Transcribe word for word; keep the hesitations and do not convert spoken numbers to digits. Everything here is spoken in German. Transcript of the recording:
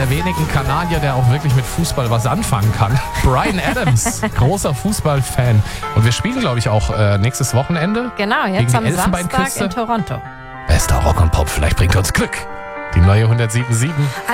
der wenigen Kanadier, der auch wirklich mit Fußball was anfangen kann. Bryan Adams, großer Fußballfan. Und wir spielen, glaube ich, auch äh, nächstes Wochenende. Genau, jetzt am Samstag in Toronto. Bester Rock und Pop, vielleicht bringt er uns Glück. Die neue hundertsieben Komma sieben.